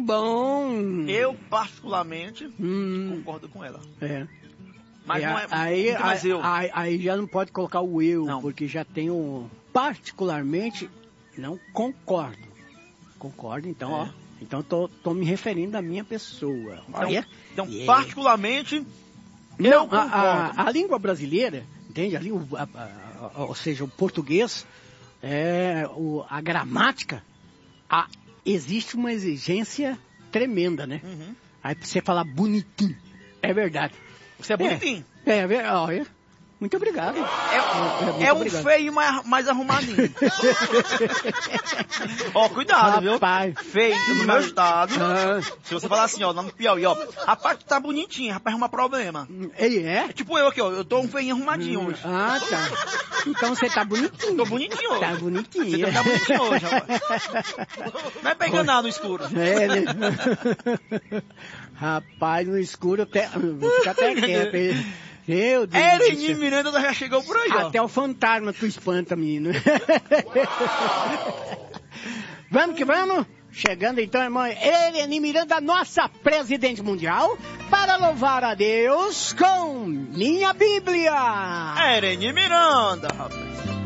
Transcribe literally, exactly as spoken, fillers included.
bom. Eu, particularmente, Hum, concordo com ela. é. Mas É, não é aí, muito mais aí, eu. aí, aí já não pode colocar o eu, Não. porque já tem um... Particularmente, não concordo. Concordo, então, É. ó. Então, tô, tô me referindo à minha pessoa. Então, Olha. então Yeah. particularmente, Não, eu a, concordo. a, a língua brasileira, entende? A língua, a- a- a- ou seja, o português, é, o, a gramática, a- existe uma exigência tremenda, né? Uhum. Aí pra você falar bonitinho, é verdade. Você é bonitinho. É, é verdade. Olha, muito obrigado. É, muito é um obrigado. feio mais, mais arrumadinho. Ó, cuidado, viu? Rapaz. Feio no meu estado. Ah, Se você falar assim, ó, lá no Piauí, ó. Rapaz, tu tá bonitinho, rapaz, arruma problema. ele é? Tipo eu aqui, ó. Eu tô um feio arrumadinho hoje. Ah, tá. Então você tá bonitinho. Tô bonitinho hoje. Tá bonitinho. Você tá bonitinho hoje, rapaz. Não é pra enganar no escuro. É, né? Rapaz, no escuro até. Vou ficar até quieto. hein? Meu Deus. do Ereni céu. Miranda já chegou por aí, ó. Até o fantasma tu espanta, menino. Vamos que vamos? Chegando então, irmão, Ereni Miranda, nossa presidente mundial, para louvar a Deus com minha Bíblia. Ereni Miranda, rapaz.